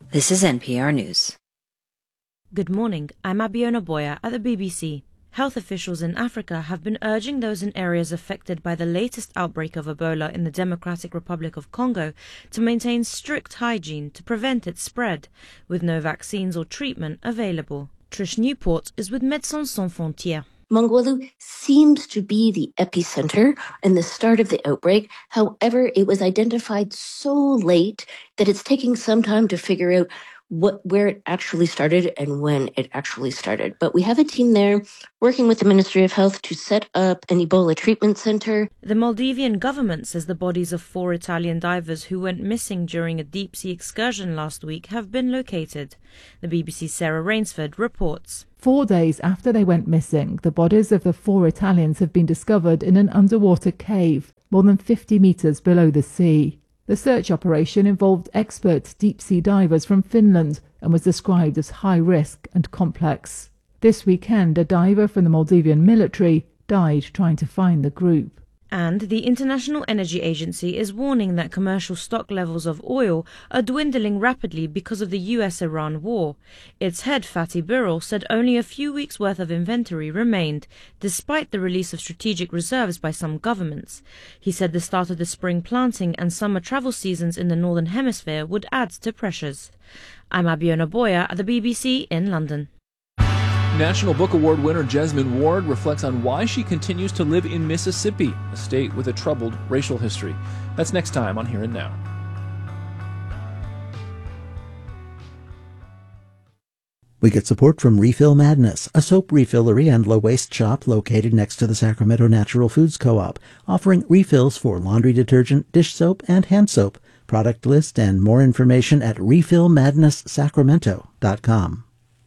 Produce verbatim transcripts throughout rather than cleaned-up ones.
This is N P R News. Good morning, I'm Abiona Boya at the B B C. Health officials in Africa have been urging those in areas affected by the latest outbreak of Ebola in the Democratic Republic of Congo to maintain strict hygiene to prevent its spread, with no vaccines or treatment available. Trish Newport is with Médecins Sans Frontières. Mongolu seems to be the epicenter and the start of the outbreak. However, it was identified so late that it's taking some time to figure out what where it actually started and when it actually started. But we have a team there working with the Ministry of Health to set up an Ebola treatment center. The Maldivian government says the bodies of four Italian divers who went missing during a deep-sea excursion last week have been located. The B B C's Sarah Rainsford reports. Four days after they went missing, the bodies of the four Italians have been discovered in an underwater cave, more than fifty metres below the sea. The search operation involved expert deep-sea divers from Finland and was described as high-risk and complex. This weekend, a diver from the Maldivian military died trying to find the group. And the International Energy Agency is warning that commercial stock levels of oil are dwindling rapidly because of the U S Iran war. Its head, Fatih Birol, said only a few weeks' worth of inventory remained, despite the release of strategic reserves by some governments. He said the start of the spring planting and summer travel seasons in the Northern Hemisphere would add to pressures. I'm Abiona Boya at the B B C in London. National Book Award winner Jesmyn Ward reflects on why she continues to live in Mississippi, a state with a troubled racial history. That's next time on Here and Now. We get support from Refill Madness, a soap refillery and low-waste shop located next to the Sacramento Natural Foods Co-op, offering refills for laundry detergent, dish soap, and hand soap. Product list and more information at refill madness sacramento dot com.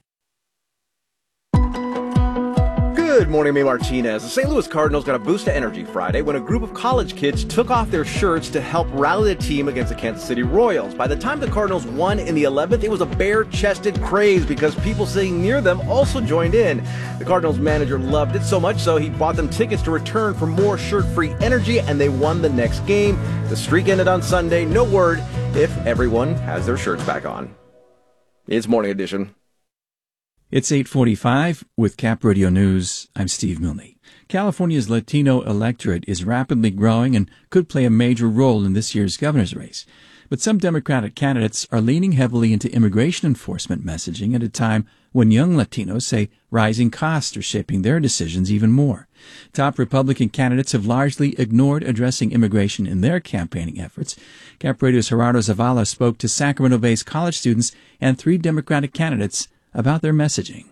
Good morning, May Martinez. The Saint Louis Cardinals got a boost of energy Friday when a group of college kids took off their shirts to help rally the team against the Kansas City Royals. By the time the Cardinals won in the eleventh, it was a bare-chested craze because people sitting near them also joined in. The Cardinals manager loved it so much so he bought them tickets to return for more shirt-free energy, and they won the next game. The streak ended on Sunday. No word if everyone has their shirts back on. It's Morning Edition. It's eight forty-five with Cap Radio News. I'm Steve Milne. California's Latino electorate is rapidly growing and could play a major role in this year's governor's race. But some Democratic candidates are leaning heavily into immigration enforcement messaging at a time when young Latinos say rising costs are shaping their decisions even more. Top Republican candidates have largely ignored addressing immigration in their campaigning efforts. Cap Radio's Gerardo Zavala spoke to Sacramento-based college students and three Democratic candidates about their messaging.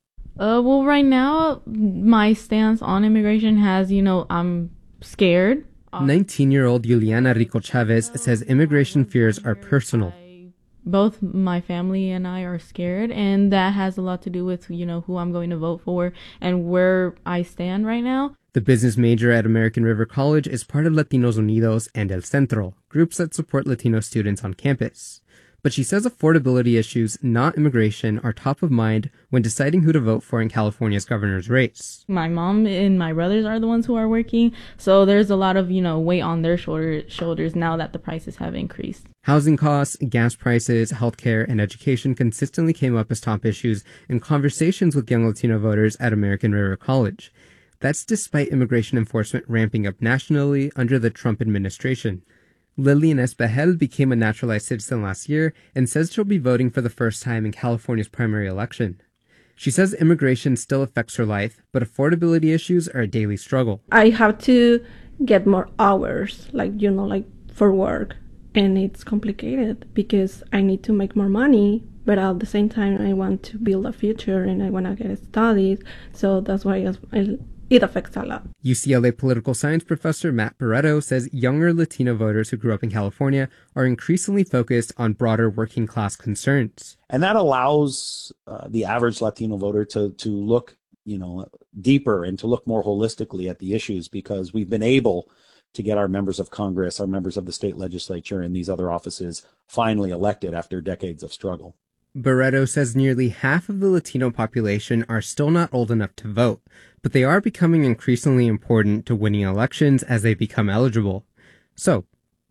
Uh, well, right now, my stance on immigration has, you know, I'm scared. nineteen-year-old Juliana Rico Chavez says immigration fears are personal. Both my family and I are scared, and that has a lot to do with, you know, who I'm going to vote for and where I stand right now. The business major at American River College is part of Latinos Unidos and El Centro, groups that support Latino students on campus. But she says affordability issues, not immigration, are top of mind when deciding who to vote for in California's governor's race. My mom and my brothers are the ones who are working, so there's a lot of, you know, weight on their shoulder, shoulders now that the prices have increased. Housing costs, gas prices, healthcare, and education consistently came up as top issues in conversations with young Latino voters at American River College. That's despite immigration enforcement ramping up nationally under the Trump administration. Lillian Espejel became a naturalized citizen last year and says she'll be voting for the first time in California's primary election. She says immigration still affects her life, but affordability issues are a daily struggle. I have to get more hours, like, you know, like for work. And it's complicated because I need to make more money, but at the same time I want to build a future and I want to get studied. So that's why I It affects a lot. U C L A political science professor Matt Barreto says younger Latino voters who grew up in California are increasingly focused on broader working class concerns. And that allows uh, the average Latino voter to to look, you know, deeper and to look more holistically at the issues, because we've been able to get our members of Congress, our members of the state legislature and these other offices finally elected after decades of struggle. Barreto says nearly half of the Latino population are still not old enough to vote, but they are becoming increasingly important to winning elections as they become eligible. So,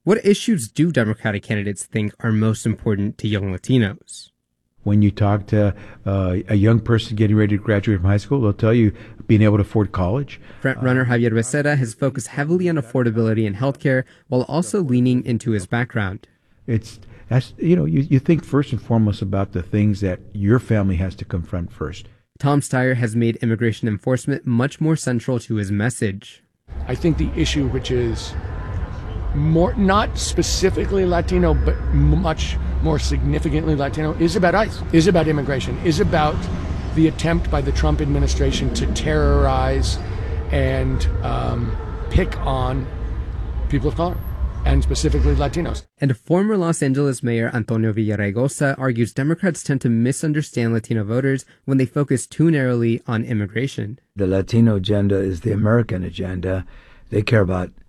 What issues do Democratic candidates think are most important to young Latinos? When you talk to uh, a young person getting ready to graduate from high school, they'll tell you being able to afford college. Frontrunner Javier Becerra has focused heavily on affordability and healthcare while also leaning into his background. It's that's you know you, you think first and foremost about the things that your family has to confront first. Tom Steyer has made immigration enforcement much more central to his message. I think the issue, which is more not specifically Latino, but much more significantly Latino, is about ICE, is about immigration, is about the attempt by the Trump administration to terrorize and um, pick on people of color, and specifically Latinos. And former Los Angeles Mayor Antonio Villaraigosa argues Democrats tend to misunderstand Latino voters when they focus too narrowly on immigration. The Latino agenda is the American agenda. They care about